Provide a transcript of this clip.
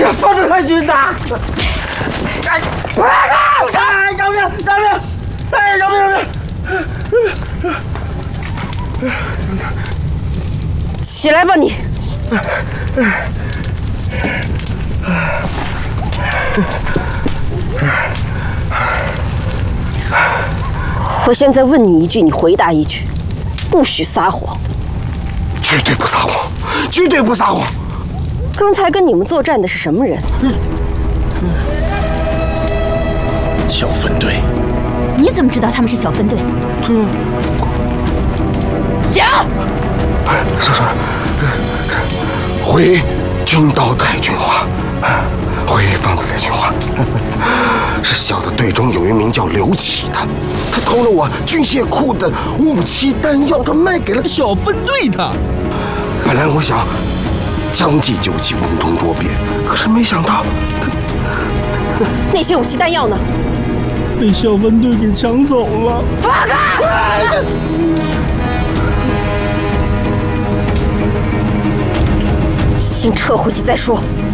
放着太君呐！哎，饶命！哎，饶命！ 起来吧你！我现在问你一句，你回答一句，不许撒谎。 绝对不撒谎，绝对不撒谎。 刚才跟你们作战的是什么人？ 小分队。 你怎么知道他们是小分队？ 讲。 少少，回军刀太君话，回方子太君话，是小的队中有一名叫刘启的，他偷了我军械库的武器弹药，他卖给了小分队的。 本来我想将计就计，瓮中捉鳖，可是没想到那些武器弹药呢？ 被小分队给抢走了。 放开！先撤回去再说。